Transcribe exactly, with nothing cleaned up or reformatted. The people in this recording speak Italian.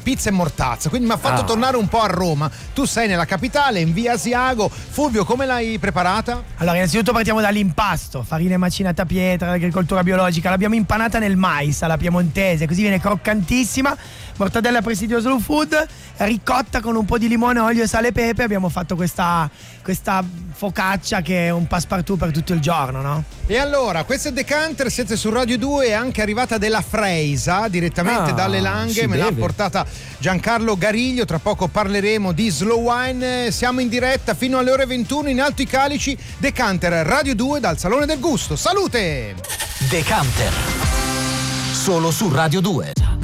pizza e mortazza, quindi mi ha fatto Ah. tornare un po' a Roma. Tu sei nella capitale, in via Asiago. Fulvio, come l'hai preparata? Allora, innanzitutto partiamo dall'impasto: farina macinata a pietra, agricoltura biologica. L'abbiamo impanata nel mais alla piemontese, così viene croccantissima. Mortadella Presidio Slow Food, ricotta con un po' di limone, olio, sale e pepe. Abbiamo fatto questa, questa focaccia che è un passepartout per tutto il giorno, no? E allora, questo è Decanter, siete su Radio due, è anche arrivata della Freisa direttamente Ah, dalle Langhe, si me l'ha beve. portata Giancarlo Gariglio, tra poco parleremo di Slow Wine, siamo in diretta fino alle ore ventuno in Alto i Calici, Decanter Radio due dal Salone del Gusto, salute! Decanter. Solo su Radio due.